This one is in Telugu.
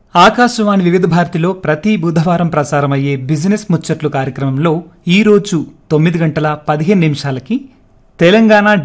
ఆకాశవాణి వివిధ భారతిలో ప్రతి బుధవారం ప్రసారమయ్యే బిజినెస్ ముచ్చట్లు కార్యక్రమంలో ఈ రోజు 9:15 తెలంగాణ